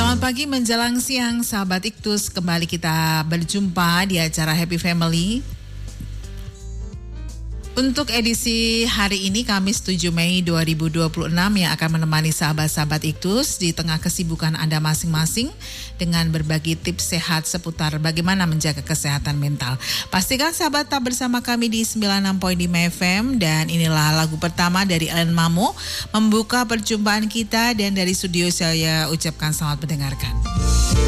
Selamat pagi menjelang siang sahabat Iktus, kembali kita berjumpa di acara Happy Family. Untuk edisi hari ini Kamis 7 Mei 2026 yang akan menemani sahabat-sahabat Iktus di tengah kesibukan Anda masing-masing dengan berbagi tips sehat seputar bagaimana menjaga kesehatan mental. Pastikan sahabat tetap bersama kami di 96.5 FM dan inilah lagu pertama dari Ellen Mamo membuka perjumpaan kita dan dari studio saya ucapkan selamat mendengarkan.